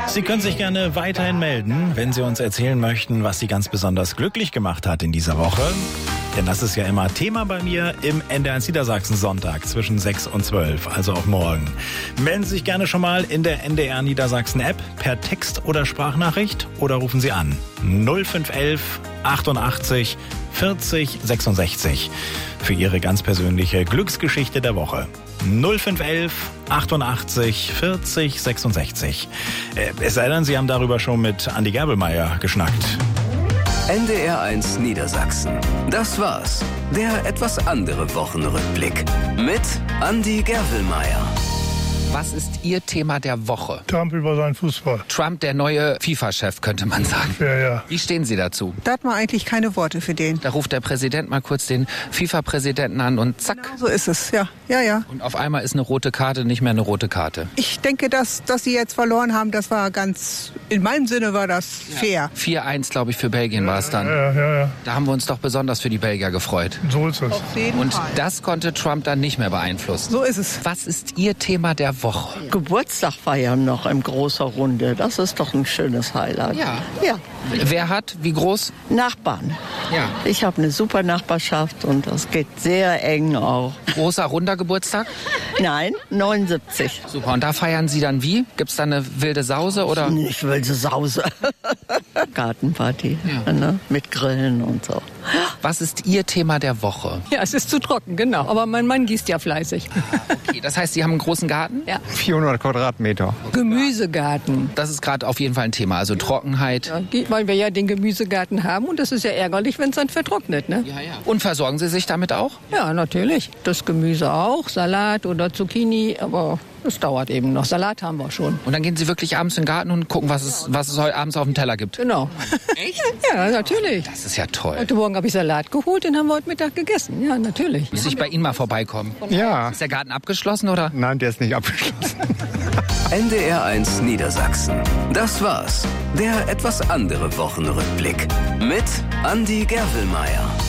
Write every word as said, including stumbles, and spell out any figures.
Sie können sich gerne weiterhin melden, wenn Sie uns erzählen möchten, was Sie ganz besonders glücklich gemacht hat in dieser Woche. Denn das ist ja immer Thema bei mir im N D R eins Niedersachsen Sonntag zwischen sechs und zwölf, also auch morgen. Melden Sie sich gerne schon mal in der N D R Niedersachsen App per Text oder Sprachnachricht oder rufen Sie an null fünf elf achtundachtzig vierzig sechsundsechzig für Ihre ganz persönliche Glücksgeschichte der Woche. null fünf elf achtundachtzig vierzig sechsundsechzig. Es sei denn, Sie haben darüber schon mit Andi Gerbelmeier geschnackt. N D R eins Niedersachsen. Das war's. Der etwas andere Wochenrückblick mit Andi Gerbelmeier. Was ist Ihr Thema der Woche? Trump über seinen Fußball. Trump, der neue FIFA-Chef, könnte man sagen. Ja, ja. Wie stehen Sie dazu? Da hat man eigentlich keine Worte für den. Da ruft der Präsident mal kurz den FIFA-Präsidenten an und zack. Genau so ist es, ja. Ja, ja. Und auf einmal ist eine rote Karte nicht mehr eine rote Karte. Ich denke, dass, dass sie jetzt verloren haben, das war ganz, in meinem Sinne war das fair. vier eins, glaube ich, für Belgien war es dann. Ja, ja, ja. Da haben wir uns doch besonders für die Belgier gefreut. So ist es. Auf jeden Und Fall. das konnte Trump dann nicht mehr beeinflussen. So ist es. Was ist Ihr Thema der Woche? Geburtstag feiern noch in großer Runde. Das ist doch ein schönes Highlight. Ja. Ja. Wer hat, wie groß? Nachbarn. Ja. Ich habe eine super Nachbarschaft und das geht sehr eng auch. Großer, runder Geburtstag? Nein, neunundsiebzig. Super. Und da feiern Sie dann wie? Gibt es da eine wilde Sause oder? Ich will so Sause. Gartenparty, Ja. ne? Mit Grillen und so. Was ist Ihr Thema der Woche? Ja, es ist zu trocken, genau. Aber mein Mann gießt ja fleißig. Okay, das heißt, Sie haben einen großen Garten? Ja. vierhundert Quadratmeter. Gemüsegarten. Das ist gerade auf jeden Fall ein Thema. Also Trockenheit. Ja, weil wir ja den Gemüsegarten haben und das ist ja ärgerlich, wenn es dann vertrocknet, ne? Ja, ja. Und versorgen Sie sich damit auch? Ja, natürlich. Das Gemüse auch, Salat oder Zucchini, aber es dauert eben noch. Salat haben wir schon. Und dann gehen Sie wirklich abends in den Garten und gucken, was es, was es heute abends auf dem Teller gibt? Genau. Echt? Ja, natürlich. Das ist ja toll. Heute Morgen habe ich Salat geholt, den haben wir heute Mittag gegessen. Ja, natürlich. Muss ich bei Ihnen mal vorbeikommen? Ja. Ist der Garten abgeschlossen oder? Nein, der ist nicht abgeschlossen. N D R eins Niedersachsen. Das war's. Der etwas andere Wochenrückblick mit Andi Gerbelmeier.